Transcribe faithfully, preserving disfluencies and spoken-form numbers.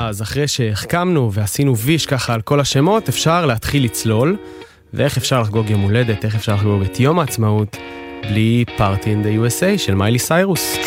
אז אחרי שהחכמנו ועשינו ויש ככה על כל השמות, אפשר להתחיל לצלול, ואיך אפשר לחגוג יום הולדת, איך אפשר לחגוג את יום העצמאות, בלי Party in the יו אס איי של מיילי סיירוס.